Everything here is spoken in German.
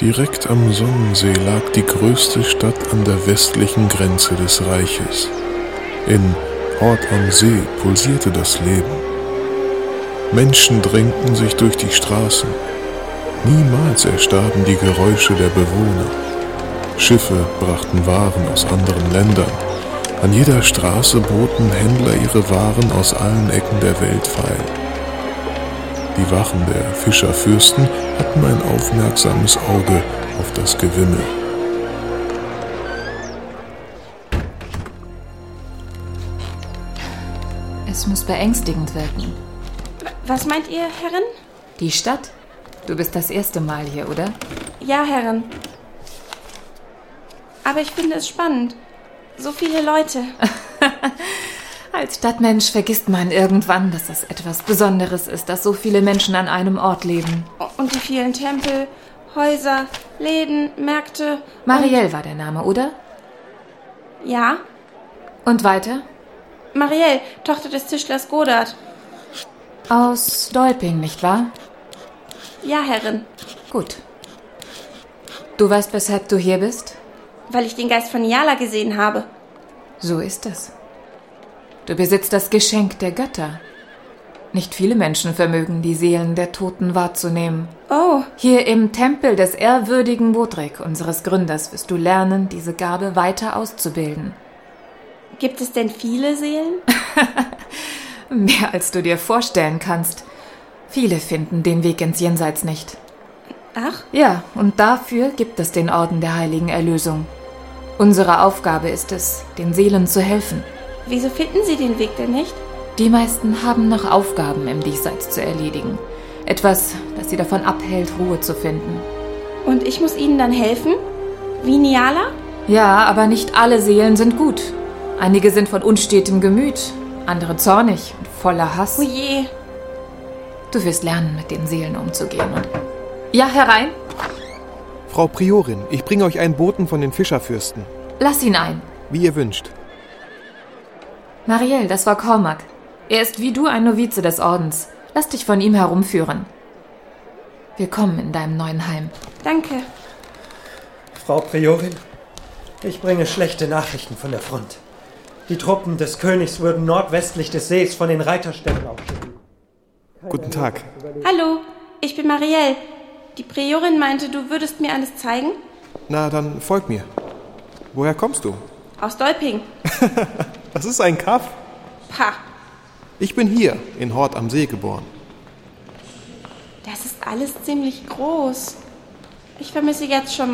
Direkt am Sonnensee lag die größte Stadt an der westlichen Grenze des Reiches. In Hort am See pulsierte das Leben. Menschen drängten sich durch die Straßen. Niemals erstarben die Geräusche der Bewohner. Schiffe brachten Waren aus anderen Ländern. An jeder Straße boten Händler ihre Waren aus allen Ecken der Welt feil. Die Wachen der Fischerfürsten hatten ein aufmerksames Auge auf das Gewimmel. Es muss beängstigend wirken. Was meint ihr, Herrin? Die Stadt? Du bist das erste Mal hier, oder? Ja, Herrin. Aber ich finde es spannend. So viele Leute. Als Stadtmensch vergisst man irgendwann, dass es etwas Besonderes ist, dass so viele Menschen an einem Ort leben. Und die vielen Tempel, Häuser, Läden, Märkte. Marielle war der Name, oder? Ja. Und weiter? Marielle, Tochter des Tischlers Godard. Aus Dolping, nicht wahr? Ja, Herrin. Gut. Du weißt, weshalb du hier bist? Weil ich den Geist von Niala gesehen habe. So ist es. Du besitzt das Geschenk der Götter. Nicht viele Menschen vermögen, die Seelen der Toten wahrzunehmen. Oh. Hier im Tempel des ehrwürdigen Bodrik, unseres Gründers, wirst du lernen, diese Gabe weiter auszubilden. Gibt es denn viele Seelen? Mehr als du dir vorstellen kannst. Viele finden den Weg ins Jenseits nicht. Ach? Ja, und dafür gibt es den Orden der Heiligen Erlösung. Unsere Aufgabe ist es, den Seelen zu helfen. Wieso finden sie den Weg denn nicht? Die meisten haben noch Aufgaben im Diesseits zu erledigen. Etwas, das sie davon abhält, Ruhe zu finden. Und ich muss ihnen dann helfen? Wie Niala? Ja, aber nicht alle Seelen sind gut. Einige sind von unstetem Gemüt, andere zornig und voller Hass. Oh je. Du wirst lernen, mit den Seelen umzugehen. Und ja, herein. Frau Priorin, ich bringe euch einen Boten von den Fischerfürsten. Lass ihn ein. Wie ihr wünscht. Marielle, das war Cormac. Er ist wie du ein Novize des Ordens. Lass dich von ihm herumführen. Willkommen in deinem neuen Heim. Danke. Frau Priorin, ich bringe schlechte Nachrichten von der Front. Die Truppen des Königs würden nordwestlich des Sees von den Reiterstämmen aufschieben. Guten Tag. Hallo, ich bin Marielle. Die Priorin meinte, du würdest mir alles zeigen? Na, dann folg mir. Woher kommst du? Aus Dolping. Das ist ein Kaff. Pah, Ich bin hier, in Hort am See geboren. das ist alles ziemlich groß. Ich vermisse jetzt schon